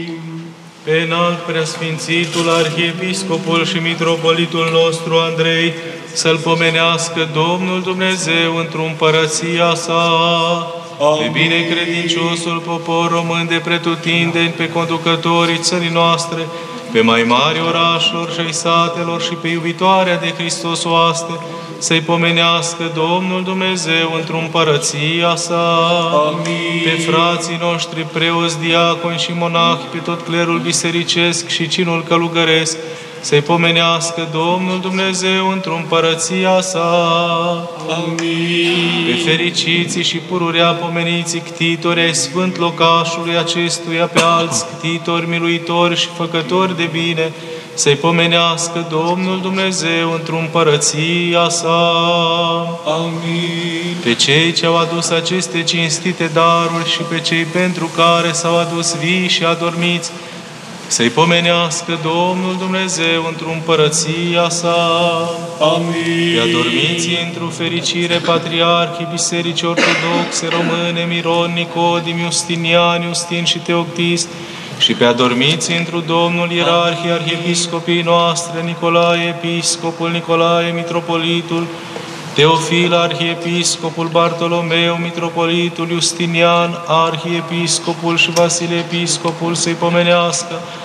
Pe înalt preasfințitul arhiepiscopul și mitropolitul nostru Andrei, să-l pomenească Domnul Dumnezeu într-o împărăția sa. Pe binecredinciosul popor român de pretutindeni, pe conducătorii țării noastre, pe mai mari orașelor și ai satelor și pe iubitoarea de Hristos oaste, să-i pomenească Domnul Dumnezeu într-o împărăția sa. Amin. Pe frații noștri preoți, diaconi și monahi, pe tot clerul bisericesc și cinul călugăresc, să-i pomenească Domnul Dumnezeu într-o împărăția sa. Amin. Pe fericiții și pururea pomeniții ctitori ai sfânt locașului acestuia, pe alți ctitori, miluitori și făcători de bine, să-i pomenească Domnul Dumnezeu într-o împărăția sa. Amin. Pe cei ce au adus aceste cinstite daruri și pe cei pentru care s-au adus vii și adormiți, să-i pomenească Domnul Dumnezeu într-o împărăția sa. Amin. Pe adormiții într-o fericire patriarhii Bisericii Ortodoxe Române, Miron, Nicodim, Justinian, Justin și Teoctist, și pe adormiții într-o Domnul ierarhii arhiepiscopii noastre, Nicolae Episcopul, Nicolae Mitropolitul, Teofil Arhiepiscopul, Bartolomeu Mitropolitul, Justinian Arhiepiscopul și Vasile Episcopul, să-i pomenească